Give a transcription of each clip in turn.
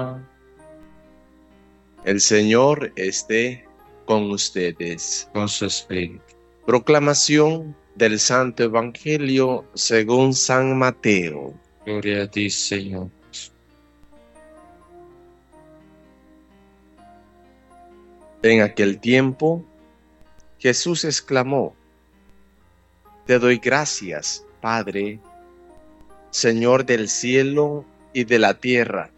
El Señor esté con ustedes. Con su espíritu. Proclamación del Santo Evangelio según San Mateo. Gloria a ti, Señor. En aquel tiempo, Jesús exclamó: Te doy gracias, Padre, Señor del cielo y de la tierra,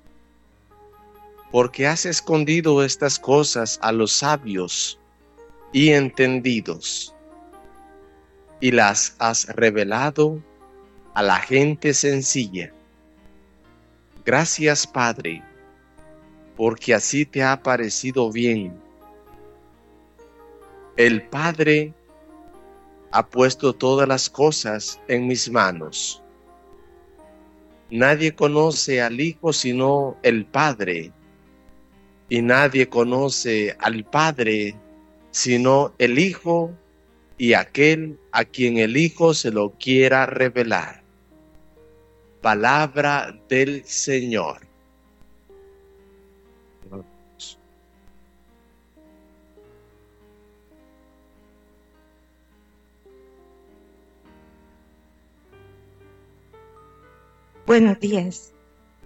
porque has escondido estas cosas a los sabios y entendidos, y las has revelado a la gente sencilla. Gracias, Padre, porque así te ha parecido bien. El Padre ha puesto todas las cosas en mis manos. Nadie conoce al Hijo sino el Padre, y nadie conoce al Padre sino el Hijo y aquel a quien el Hijo se lo quiera revelar. Palabra del Señor. Buenos días.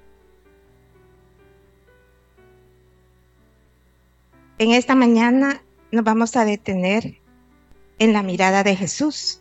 En esta mañana nos vamos a detener en la mirada de Jesús.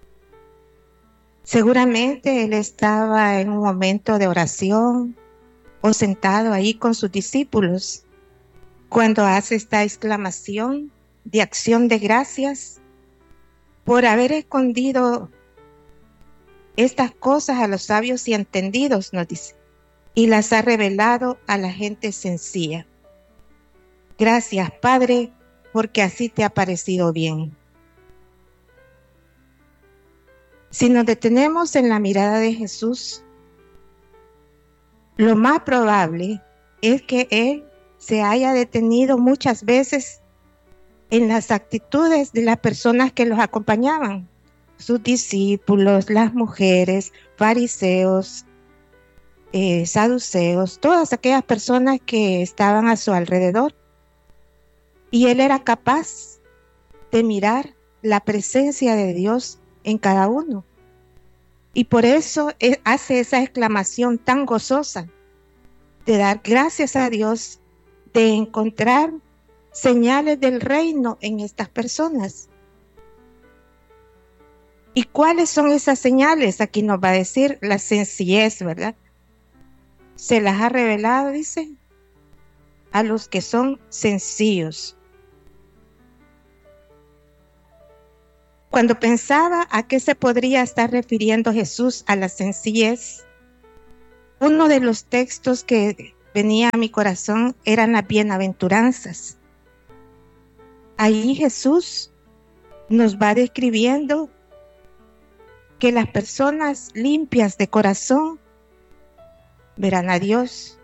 Seguramente Él estaba en un momento de oración o sentado ahí con sus discípulos cuando hace esta exclamación de acción de gracias por haber escondido estas cosas a los sabios y entendidos, nos dice, y las ha revelado a la gente sencilla. Gracias, Padre, porque así te ha parecido bien. Si nos detenemos en la mirada de Jesús, lo más probable es que Él se haya detenido muchas veces en las actitudes de las personas que los acompañaban, sus discípulos, las mujeres, fariseos, saduceos, todas aquellas personas que estaban a su alrededor. Y Él era capaz de mirar la presencia de Dios en cada uno. Y por eso hace esa exclamación tan gozosa de dar gracias a Dios, de encontrar señales del reino en estas personas. ¿Y cuáles son esas señales? Aquí nos va a decir la sencillez, ¿verdad? Se las ha revelado, dice, a los que son sencillos. Cuando pensaba a qué se podría estar refiriendo Jesús a la sencillez, uno de los textos que venía a mi corazón eran las bienaventuranzas. Ahí Jesús nos va describiendo que las personas limpias de corazón verán a Dios.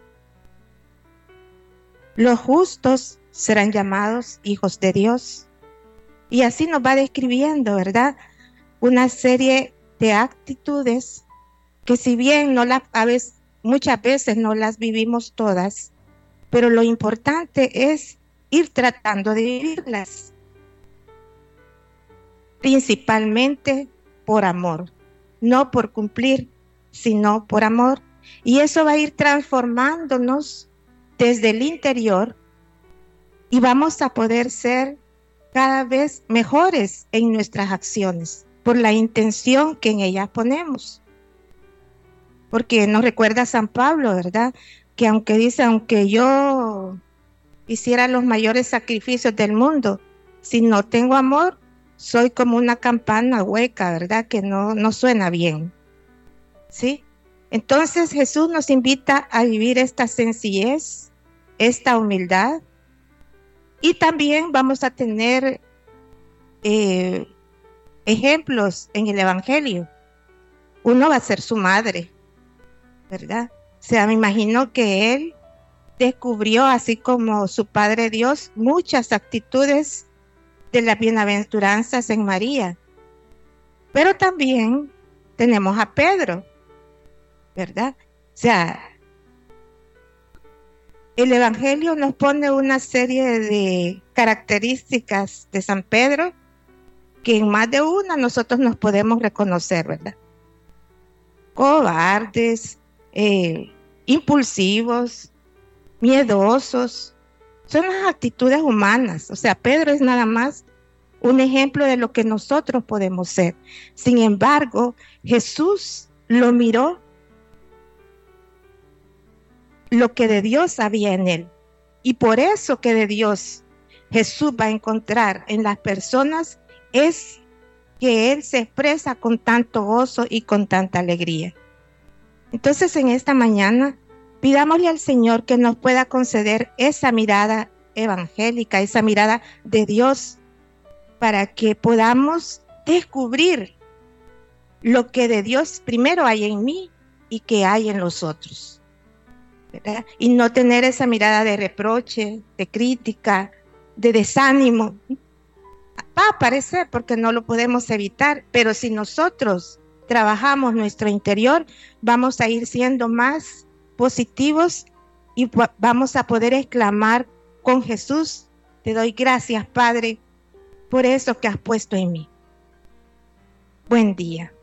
Los justos serán llamados hijos de Dios. Y así nos va describiendo, ¿verdad? Una serie de actitudes que si bien muchas veces no las vivimos todas, pero lo importante es ir tratando de vivirlas. Principalmente por amor, no por cumplir, sino por amor. Y eso va a ir transformándonos desde el interior y vamos a poder ser cada vez mejores en nuestras acciones por la intención que en ellas ponemos. Porque nos recuerda San Pablo, ¿verdad? Que aunque yo hiciera los mayores sacrificios del mundo, si no tengo amor, soy como una campana hueca, ¿verdad? Que no suena bien. ¿Sí? Entonces Jesús nos invita a vivir esta sencillez, esta humildad. Y también vamos a tener ejemplos en el Evangelio. Uno va a ser su madre, ¿verdad? O sea, me imagino que él descubrió, así como su Padre Dios, muchas actitudes de las bienaventuranzas en María. Pero también tenemos a Pedro, ¿verdad? O sea, El Evangelio nos pone una serie de características de San Pedro que en más de una nosotros nos podemos reconocer, ¿verdad? Cobardes, impulsivos, miedosos, son las actitudes humanas. O sea, Pedro es nada más un ejemplo de lo que nosotros podemos ser. Sin embargo, Jesús lo miró, lo que de Dios había en él. Y por eso que de Dios Jesús va a encontrar en las personas es que Él se expresa con tanto gozo y con tanta alegría. Entonces, en esta mañana, pidámosle al Señor que nos pueda conceder esa mirada evangélica, esa mirada de Dios, para que podamos descubrir lo que de Dios primero hay en mí y que hay en los otros, ¿verdad? Y no tener esa mirada de reproche, de crítica, de desánimo. Va a aparecer porque no lo podemos evitar, pero si nosotros trabajamos nuestro interior, vamos a ir siendo más positivos y vamos a poder exclamar con Jesús: te doy gracias, Padre, por eso que has puesto en mí. Buen día.